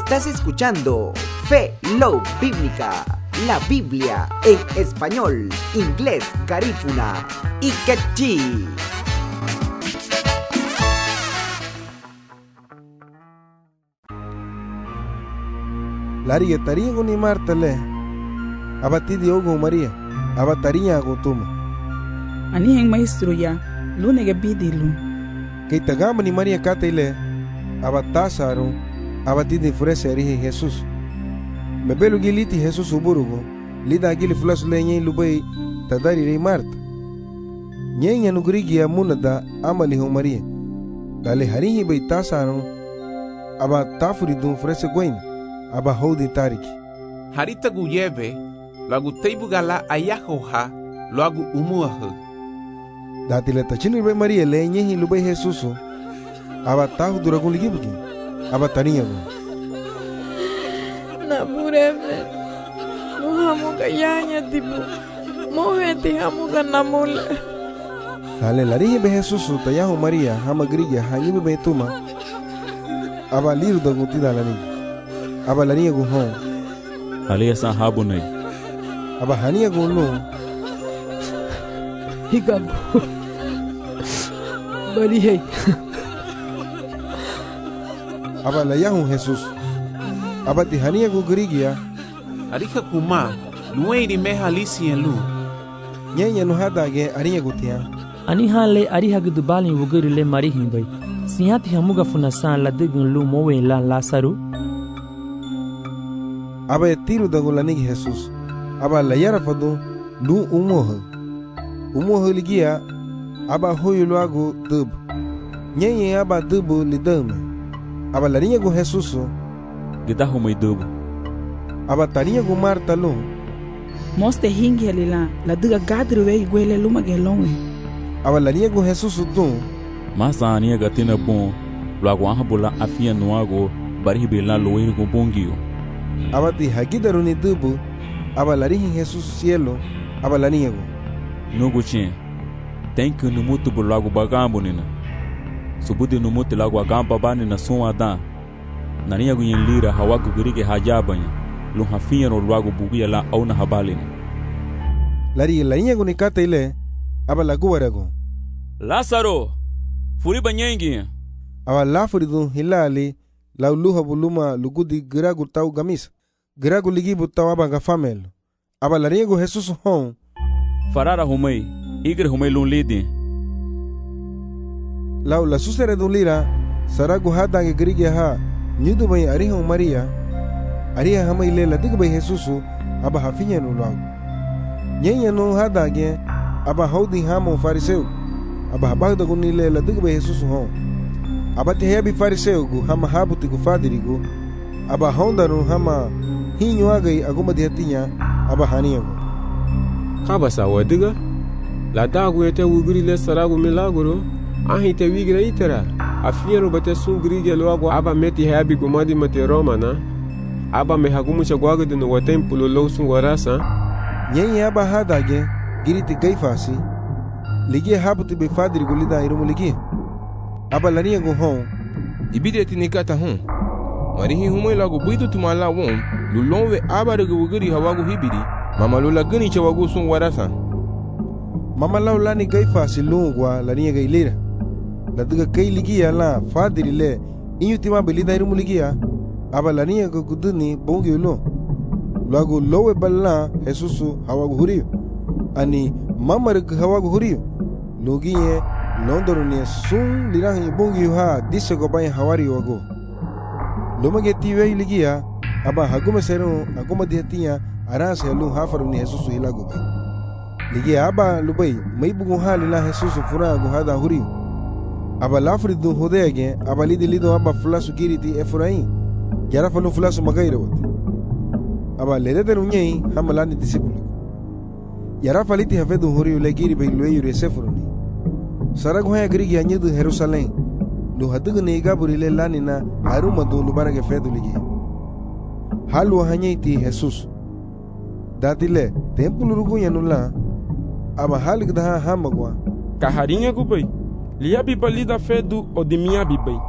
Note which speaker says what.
Speaker 1: Estás escuchando Fe, Love Bíblica, la Biblia en español, inglés, garífuna y quechí.
Speaker 2: Lari tarinha ni Marta le. Abati di ogo Maria. Abatarinha go tuma.
Speaker 3: Ani heng maestro ya. Lune ga bidilu.
Speaker 2: Kay tagama ni Maria katile. Abatasaru. Abati di furese rihi Jesus. Mebelu giliti Jesus uburugo. Lida gili fulasu le nyen lubai tadari rei Marta. Nyen nugrigi munada amali ho Maria. Dale harihi bai tasaru. Abatafuri dun furese goin. Aba hodi tariki.
Speaker 4: Harita guyebe, lagu teibu gala ayahoha, lagu umuahu.
Speaker 2: Dati le tachini be Maria le nyehi lube Jesusu. Aba tahu duragun ligibuki. Aba taniya go.
Speaker 5: Na burebe. Muhamu kayanya tibu. Moheti hamu kanamule.
Speaker 2: Dale larihi be Jesusu tayahu Maria hama grigia hanyibu be tuma. Aba liru daguti dalani. Aba lania go home.
Speaker 6: Alia san habunai.
Speaker 2: Aba hania go no.
Speaker 5: Higabu. Bari hey.
Speaker 2: Aba layahu Jesus. Aba ti hania go grigia.
Speaker 4: Arika kuma, lueiri me halisi en lu.
Speaker 2: Nyenya no hadage aria go tia.
Speaker 7: Ani hale ari hagdu balin wuguri le mari himbai. Sihati hamuga funasan la digun lu mowe la Lasaru.
Speaker 2: Aba tiro da golanig Jesus. Aba layara fado lu umoha. Umoha ligia aba hoyo luago dub. Nyenye aba dubu lidame. Aba larinha go Jesus.
Speaker 6: Gida humai dubu.
Speaker 2: Aba tarinha go Marta lu.
Speaker 3: Moste hingi alila la diga gadru we gwele luma gelonwe.
Speaker 2: Aba larinha go Jesus tu.
Speaker 6: Masa ania gatina bon. Luago ahabula afia nuago baribe la loeiro go bongio.
Speaker 2: Abati hagidaru ni dubu. Aba larihi Jesus cielo. Aba laniego.
Speaker 6: Nugu chen. Tenke numutu bu lagu bagambo nina. Subudi numutu lagu agamba bani na son adan. Naniego yin lira hawagu gurige hajabanya. Lu hafia no lagu bugia la au na habalini.
Speaker 2: Lari laniego ni kata ile. Aba lagu warago.
Speaker 6: Lazaro. Furi banyengi.
Speaker 2: Aba lafuridu hilali. La luha buluma lugudi giragu tau gamis. Giragu ligibu tau abanga famel. Aba lariego Jesus hon.
Speaker 6: Farara humei. Igre humei lun lidi.
Speaker 2: Lau la susere dun lira. Saragu hadange girige ha. Nyudu bai ariho Maria. Aria hama ile la digu bai Jesusu. Aba hafinya no lau. Nyenya no hadange. Aba haudi hamo fariseu. Aba habagda gun ile la digu bai Jesusu hon. Abati hebi fariseu gu hama habuti gu fadirigu. Aba hondaru hama hinyo agai aguma dihatinya. Aba haniya gu.
Speaker 8: Kaba sawa diga. La dagu yete wuguri le saragu milaguro. Ahi te wigira itera. Afiero bate sungri gelo agwa aba meti hebi gumadi mate Roma na. Aba me hagumu chagwaga dinu wa templo lo sun warasa.
Speaker 2: Nyenye aba hadage giriti gaifasi. Ligi habuti be fadirigu lida irumu ligi. Aba lania go hon.
Speaker 9: Ibide tinikata hon. Marihi humoi lagu buidu tumala won. Lulonwe aba rege wugiri hawagu hibidi. Mama lula gani chawagu sun warasa.
Speaker 2: Mama laulani gaifasi lungwa lania gailira. La diga kai ligia la fadiri le. Inyutima belida irumu ligia. Aba lania go guduni bongi ulo. Lagu lowe balla Jesusu hawagu huriyo. Ani mama rege hawagu huriyo. Logiye Londoro ni sun lirang ibongi ha disse go bay hawari wago. Lomage tiwe ligia aba haguma sero aguma dihatinya arase lu hafaru ni Jesus hilago bay. Ligia aba lubai mai bugu halila Jesus fura go hada huri. Aba lafridu hodege aba lido aba flasu giriti Efraim. Yara falu flasu magairo. Aba lededer unyei hamalani disipulu. Yara faliti hafedu huri legiri bay lueyu sefuruni. Saragu haya grigi anyedu Jerusalém. Lu hadugu neiga burile lanina haruma do lubarage fedu ligi. Halu hanyeiti Jesus. Datile templo rugu yanula. Aba halig daha hamagwa.
Speaker 8: Kaharinha gubai. Lia bibai da fedu o de minha bibai.